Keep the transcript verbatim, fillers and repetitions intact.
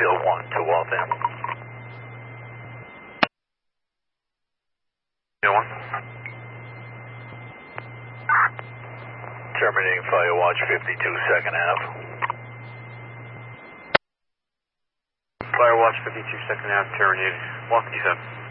Still one to Waltham. Still one. Terminating Fire Watch fifty-two, second half. Fire Watch fifty-two, second half, terminated. Walk, you said.